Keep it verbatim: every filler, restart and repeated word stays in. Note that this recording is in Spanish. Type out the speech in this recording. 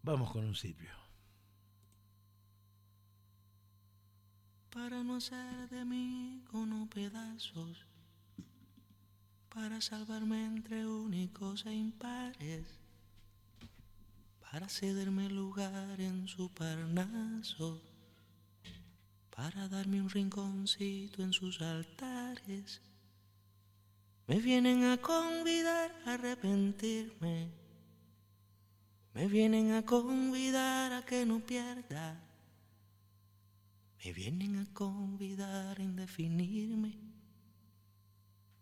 Vamos con un cipio. Para no hacer de mí unos pedazos, para salvarme entre únicos e impares, para cederme lugar en su Parnaso, para darme un rinconcito en sus altares. Me vienen a convidar a arrepentirme, me vienen a convidar a que no pierda, me vienen a convidar a indefinirme.